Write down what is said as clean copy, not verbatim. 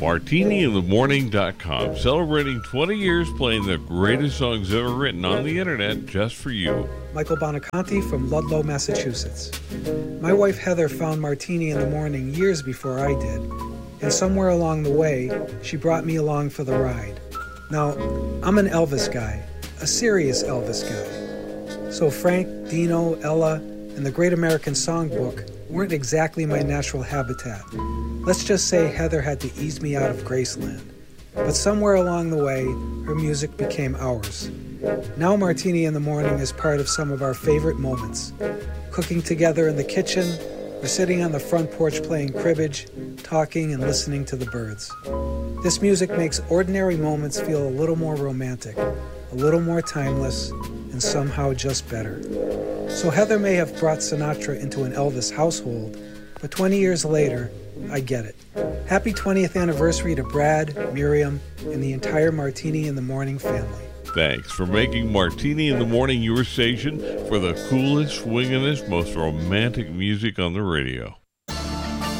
MartiniInTheMorning.com, celebrating 20 years playing the greatest songs ever written on the internet just for you. Michael Bonaconti from Ludlow, Massachusetts. My wife Heather found Martini in the Morning years before I did, and somewhere along the way, she brought me along for the ride. Now, I'm an Elvis guy, a serious Elvis guy. So Frank, Dino, Ella, and the Great American Songbook weren't exactly my natural habitat. Let's just say Heather had to ease me out of Graceland. But somewhere along the way, her music became ours. Now Martini in the Morning is part of some of our favorite moments. Cooking together in the kitchen, or sitting on the front porch playing cribbage, talking and listening to the birds. This music makes ordinary moments feel a little more romantic, a little more timeless, and somehow just better. So Heather may have brought Sinatra into an Elvis household, but 20 years later, I get it. Happy 20th anniversary to Brad, Miriam, and the entire Martini in the Morning family. Thanks for making Martini in the Morning your station for the coolest, swingingest, most romantic music on the radio.